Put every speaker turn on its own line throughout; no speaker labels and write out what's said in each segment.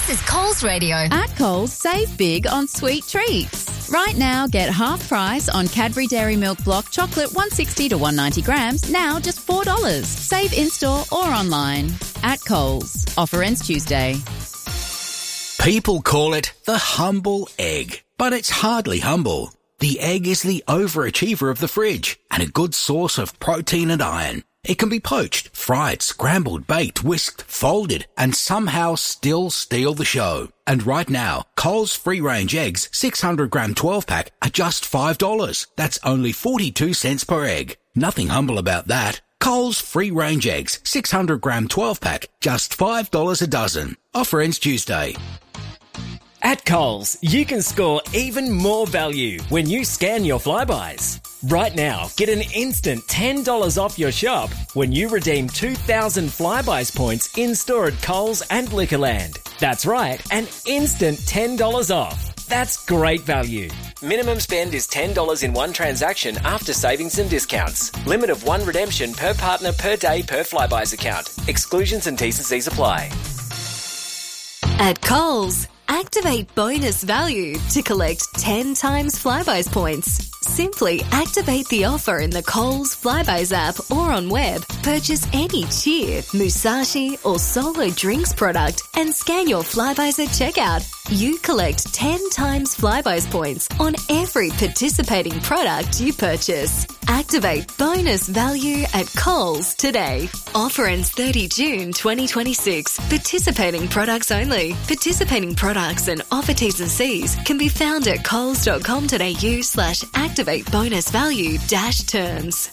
This is Coles Radio.
At Coles, save big on sweet treats. Right now, get half price on Cadbury Dairy Milk Block Chocolate 160 to 190 grams, now just $4. Save in-store or online. At Coles. Offer ends Tuesday.
People call it the humble egg, but it's hardly humble. The egg is the overachiever of the fridge and a good source of protein and iron. It can be poached, fried, scrambled, baked, whisked, folded, and somehow still steal the show. And right now, Coles free-range eggs, 600-gram 12-pack, are just $5. That's only 42 cents per egg. Nothing humble about that. Coles free-range eggs, 600-gram 12-pack, just $5 a dozen. Offer ends Tuesday.
At Coles, you can score even more value when you scan your Flybuys. Right now, get an instant $10 off your shop when you redeem 2,000 Flybuys points in-store at Coles and Liquorland. That's right, an instant $10 off. That's great value. Minimum spend is $10 in one transaction after savings and discounts. Limit of one redemption per partner per day per Flybuys account. Exclusions and T's and C's apply.
At Coles, activate bonus value to collect 10 times Flybuys points. Simply activate the offer in the Coles Flybuys app or on web. Purchase any Cheer, Musashi or Solo drinks product and scan your Flybuys at checkout. You collect 10 times Flybuys points on every participating product you purchase. Activate bonus value at Coles today. Offer ends 30 June 2026. Participating products only. Participating products and offer T's and C's can be found at coles.com.au/activate bonus value -terms.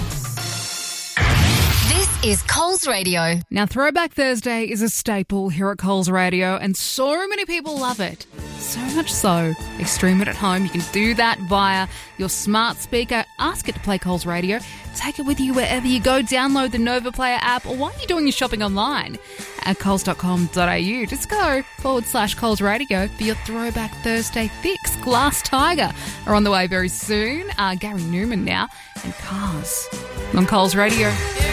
This is Coles Radio.
Now, Throwback Thursday is a staple here at Coles Radio, and so many people love it. So much so, they stream it at home. You can do that via your smart speaker. Ask it to play Coles Radio. Take it with you wherever you go. Download the Nova Player app, or while you're doing your shopping online at coles.com.au. Just go /Coles Radio for your Throwback Thursday fix. Glass Tiger are on the way very soon. Gary Newman now, and Cars on Coles Radio.